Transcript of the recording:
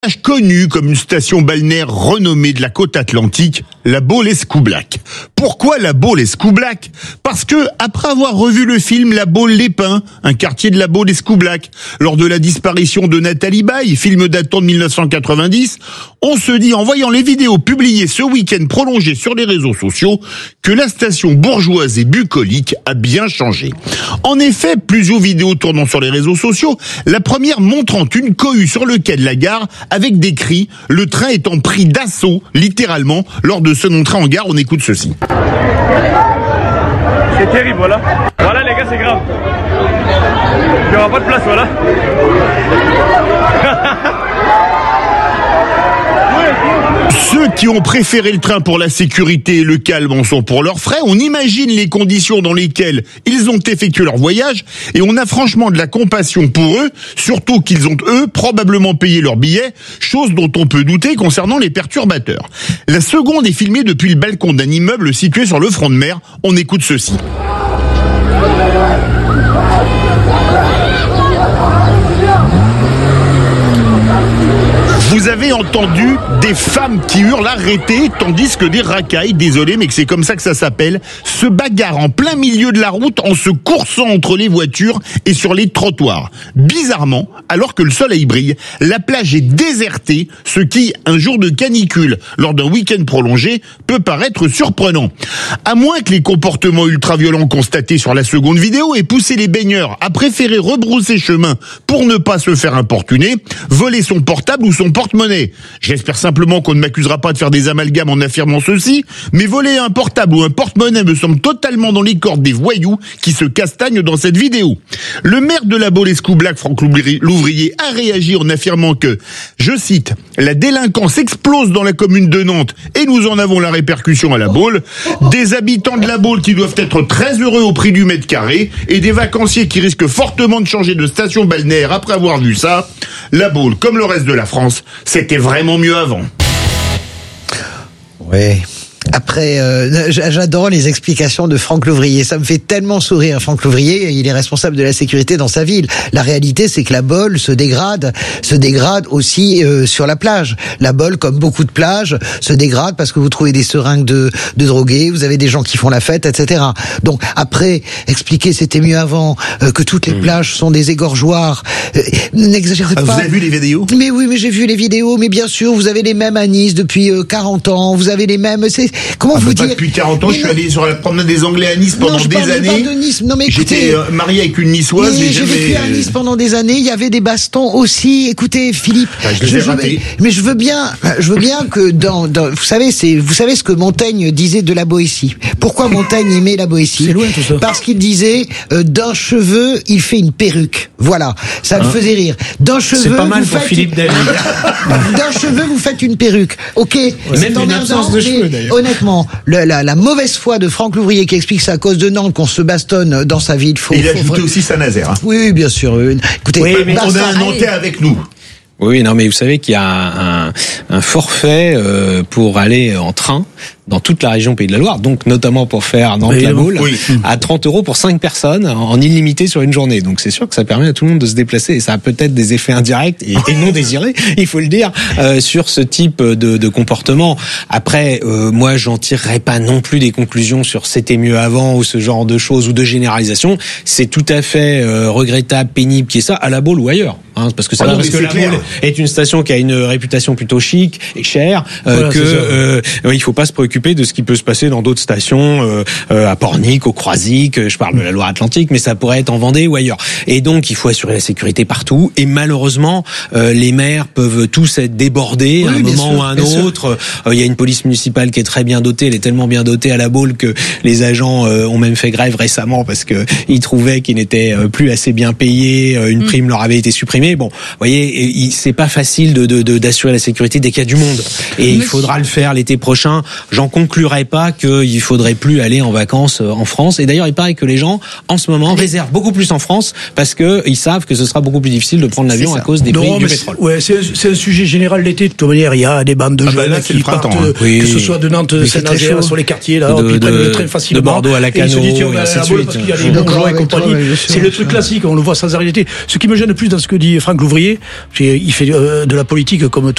Connue comme une station balnéaire renommée de la côte atlantique, la Baule-Escoublac. Pourquoi la Baule-Escoublac ? Parce que, après avoir revu le film La Baule-les Pins, un quartier de la Baule-Escoublac, lors de la disparition de Nathalie Baye, film datant de 1990, on se dit, en voyant les vidéos publiées ce week-end prolongées sur les réseaux sociaux, que la station bourgeoise et bucolique a bien changé. En effet, plusieurs vidéos tournant sur les réseaux sociaux, la première montrant une cohue sur le quai de la gare avec des cris, le train étant pris d'assaut, littéralement, lors de son entrée en gare. On écoute ceci. C'est terrible, voilà. Voilà les gars, c'est grave. Il n'y aura pas de place, voilà. Ceux qui ont préféré le train pour la sécurité et le calme en sont pour leurs frais. On imagine les conditions dans lesquelles ils ont effectué leur voyage et on a franchement de la compassion pour eux, surtout qu'ils ont, eux, probablement payé leur billet, chose dont on peut douter concernant les perturbateurs. La seconde est filmée depuis le balcon d'un immeuble situé sur le front de mer. On écoute ceci. Vous avez entendu des femmes qui hurlent arrêtez, tandis que des racailles, désolé mais que c'est comme ça que ça s'appelle, se bagarrent en plein milieu de la route en se coursant entre les voitures et sur les trottoirs. Bizarrement, alors que le soleil brille, la plage est désertée, ce qui, un jour de canicule, lors d'un week-end prolongé, peut paraître surprenant. À moins que les comportements ultra-violents constatés sur la seconde vidéo aient poussé les baigneurs à préférer rebrousser chemin pour ne pas se faire importuner, voler son portable ou son porte-monnaie. J'espère simplement qu'on ne m'accusera pas de faire des amalgames en affirmant ceci, mais voler un portable ou un porte-monnaie me semble totalement dans les cordes des voyous qui se castagnent dans cette vidéo. Le maire de la Baule-Escoublac, Franck Louvrier, a réagi en affirmant que, je cite, « La délinquance explose dans la commune de Nantes et nous en avons la répercussion à la Baule. Des habitants de la Baule qui doivent être très heureux au prix du mètre carré et des vacanciers qui risquent fortement de changer de station balnéaire après avoir vu ça. La Baule, comme le reste de la France, c'était vraiment mieux avant. » Ouais. Après, j'adore les explications de Franck Louvrier. Ça me fait tellement sourire. Franck Louvrier, il est responsable de la sécurité dans sa ville. La réalité, c'est que la Baule se dégrade aussi sur la plage. La Baule, comme beaucoup de plages, se dégrade parce que vous trouvez des seringues de drogués, vous avez des gens qui font la fête, etc. Donc après, expliquer c'était mieux avant, que toutes les plages sont des égorgeoirs. N'exagérez pas. Vous avez vu les vidéos ? Mais oui, mais j'ai vu les vidéos. Mais bien sûr, vous avez les mêmes à Nice depuis 40 ans. Vous avez les mêmes. Comment vous dire ? Depuis 40 ans, je suis allé sur la promenade des Anglais à Nice pendant des années. Pas de Nice. Non, mais écoutez, j'étais marié avec une niçoise. J'ai vécu à Nice pendant des années. Il y avait des bastons aussi. Écoutez, Philippe, je veux bien que vous savez ce que Montaigne disait de la Boétie. Pourquoi Montaigne aimait la Boétie ? C'est loin tout ça. Parce qu'il disait d'un cheveu, il fait une perruque. Voilà, ça me faisait rire. D'un cheveu, c'est pas mal pour Philippe David. D'un cheveu, vous faites une perruque. Ok. Même une absence de cheveux d'ailleurs. Honnêtement, la mauvaise foi de Franck Louvrier qui explique que c'est à cause de Nantes qu'on se bastonne dans sa ville. Il a ajouté aussi Saint-Nazaire. Oui, bien sûr. Écoutez, mais on a un Nantais avec nous. Oui, non, mais vous savez qu'il y a un forfait pour aller en train dans toute la région Pays de la Loire, donc notamment pour faire Nantes-La Baule, à 30 € pour 5 personnes en illimité sur une journée. Donc c'est sûr que ça permet à tout le monde de se déplacer et ça a peut-être des effets indirects et non désirés, il faut le dire, sur ce type de comportement. Après, moi, j'en tirerai pas non plus des conclusions sur c'était mieux avant ou ce genre de choses ou de généralisation. C'est tout à fait regrettable, pénible qu'il y ait ça à La Baule ou ailleurs. Parce que parce que La Baule est une station qui a une réputation plutôt chic et chère, il faut pas se préoccuper de ce qui peut se passer dans d'autres stations, à Pornic, au Croisic, je parle de la Loire-Atlantique, mais ça pourrait être en Vendée ou ailleurs. Et donc, il faut assurer la sécurité partout. Et malheureusement, les maires peuvent tous être débordés à un moment ou à un autre. Il y a une police municipale qui est très bien dotée. Elle est tellement bien dotée à La Baule que les agents ont même fait grève récemment parce que ils trouvaient qu'ils n'étaient plus assez bien payés. Une prime leur avait été supprimée. Bon, vous voyez, c'est pas facile d'assurer la sécurité dès qu'il y a du monde. Et il faudra le faire l'été prochain. j'en conclurais pas qu'il faudrait plus aller en vacances en France. Et d'ailleurs, il paraît que les gens, en ce moment, réservent beaucoup plus en France parce que ils savent que ce sera beaucoup plus difficile de prendre l'avion à cause des prix du pétrole. Ouais, c'est un sujet général l'été. De toute manière, il y a des bandes de jeunes qui partent, que ce soit de Nantes, Saint-Nazaire, sur les quartiers, là, qui prennent le train facilement. De Bordeaux à Lacanau, et ainsi de suite. Parce qu'il y a les bourgeois et compagnie. C'est le truc classique, on le voit sans arrêter. Ce qui me gêne le plus dans ce que dit Franck Louvrier, il fait de la politique comme